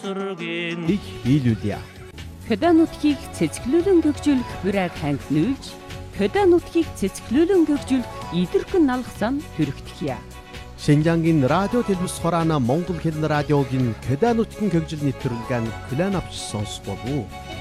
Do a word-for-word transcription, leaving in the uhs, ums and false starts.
их биелүүлье. Хөдөө нутгийг цэцгэлүүлэн гөгжүүлэх бүрэг ханг нүүлж, хөдөө нутгийг цэцгэлүүлэн гөгжүүлэх идэрхэн налгасан хүрэгдэхье. Шинжангийн радио телевиз хураана Монгол хэлний радиогийн хөдөө нутгийн хөгжил нэвтрүүлгэн хүлээн авч сонсох болов уу?